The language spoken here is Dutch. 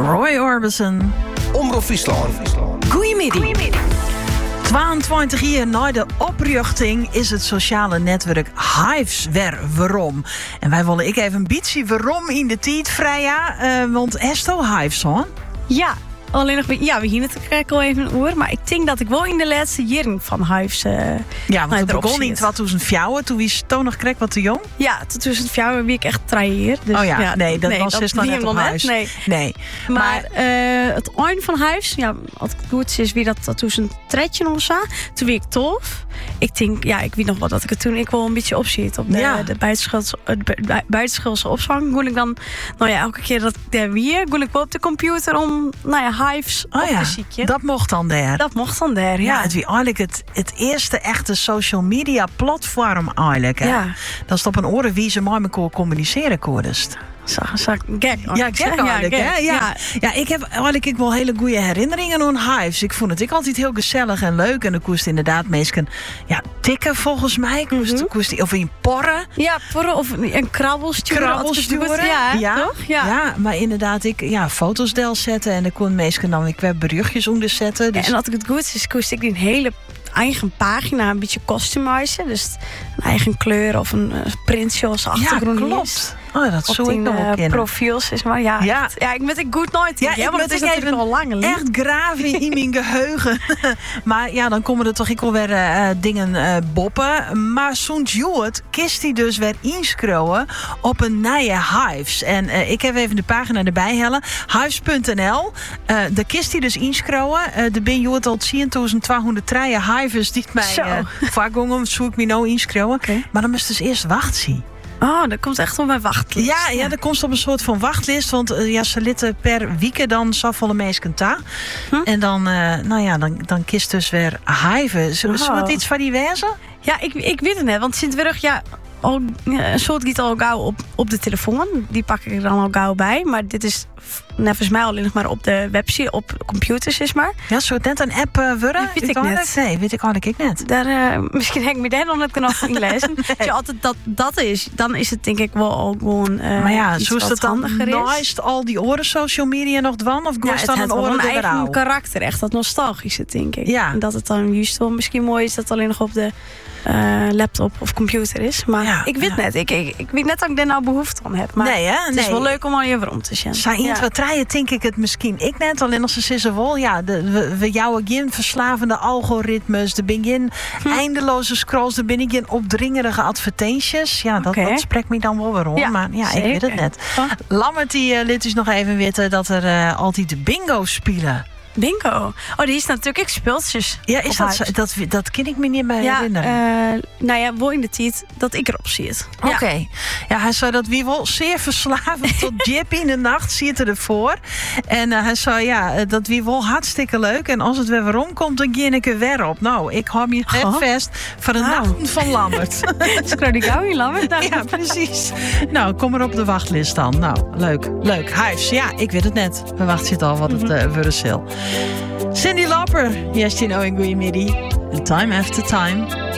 Roy Orbison. Omroep Friesland. Goedemiddag. 22 jaar na de oprichting is het sociale netwerk Hives weer waarom. En wij willen even een beetje waarom in de tijd, Freya. Want Esto Hives, hoor. Ja, alleen nog... Ja, we hier natuurlijk al even een oor. Maar ik denk dat ik wel in de laatste jaren van Hives... ja, want het begon in 2004. Toen was Toon nog krek wat te jong. Ja, tot 2004 wie ik echt 3 jaar. Dus, oh ja, nee, dat was dus nog net op huis. Nee. Maar het eind van Hives, ja, als het goed is, wie dat toen een tredje of zo. Toen wie ik tof. Ik denk, ja, ik weet nog wel dat ik het toen wel een beetje opziet op de buitenschoolse opvang. Kon ik dan, nou ja, elke keer dat ik daar weer, kon ik wel op de computer om, nou ja, Hives op te zieken. Dat mocht dan daar. Dat mocht dan daar, ja. Het was eigenlijk het eerste echte social media platform eigenlijk. Hè? Ja. Dat is op een oren wie ze met elkaar communiceren koerdest. Gek. Ja, gek eigenlijk, hè? Ja, ik heb eigenlijk wel hele goede herinneringen aan Hives. Ik vond het altijd heel gezellig en leuk. En dan koest inderdaad meestal tikken volgens mij. Of in porren. Ja, porren of een krabbel sturen. Ja, toch? Ja, maar inderdaad, foto's deel zetten. En dan kon meestal dan weer berichtjes onder zetten. Dus... Ja, en als ik het goed is, koest ik die een hele eigen pagina een beetje customizen. Dus een eigen kleur of een printje als achtergrond. Ja, klopt. Oh, dat zou ik nog wel kennen. Profiels is maar ik met ik goed nooit. Ja, maar het is natuurlijk al lang. Echt graven in mijn geheugen. Maar ja, dan komen er toch wel weer dingen boppen. Maar soms Joet kist hij dus weer inscrollen op een nieuwe Hives. En ik heb even de pagina erbij hellen. Hives.nl. Daar kist hij dus inscrollen. De ben Joet al 10.203 Hives die mij vaak zoek ik me nou inscrollen. Okay. Maar dan moest dus eerst wachten. Oh, dat komt echt op mijn wachtlist. Ja, dat komt op een soort van wachtlist. Want ze litten per week dan zoveel mensen ta. En dan, dan kist dus weer Hive. Zullen wat iets van die wezen? Ja, ik weet het net. Want Sint-Wurg, een soort giet al gauw op de telefoon. Die pak ik er dan al gauw bij. Maar dit is volgens mij alleen nog maar op de website, op computers is maar. Ja, soort net een app worden? Weet ik net. Nee, weet ik eigenlijk net. Daar, misschien heb ik me daar nog net nog in lezen. Als je altijd dat is, dan is het denk ik wel al gewoon maar ja, iets zo is wat het dan naast al die oren social media nog dwan? Of het dan een oren een eigen karakter, echt dat nostalgische, denk ik. Ja. En dat het dan juist wel misschien mooi is dat het alleen nog op de laptop of computer is. Maar ik weet net. Ik weet net dat ik daar nou behoefte aan heb. Maar het is wel leuk om al je rond te zien. Zijn in wat draaien, denk ik het misschien. Ik net, alleen als ze zeggen wel, we jouwen geen verslavende algoritmes, er ben geen eindeloze scrolls, er ben geen opdringerige advertenties. Ja, dat spreekt me dan wel weer om. Maar ik weet het net. Lammert die liet dus nog even weten dat er altijd de bingo spelen. Bingo. Oh, die is natuurlijk speeltjes. Ja, is dat kan ik me niet meer herinneren. Wel in de tijd dat ik erop zit. Oké. Ja, hij zei dat wie wel zeer verslavend tot Jip in de nacht zit ervoor. En hij zei dat wie wel hartstikke leuk. En als het weer waarom komt, dan ging ik er weer op. Nou, ik hou me vast voor de nachten van Lammert. Scroll ik gauw in Lammert? Ja, precies. Nou, kom maar op de wachtlijst dan. Nou, leuk. Hives, ja, ik weet het net. We wachten het al wat het Wurzel. Cyndi Lauper, yes, you know, in Goeiemiddag. And Time After Time.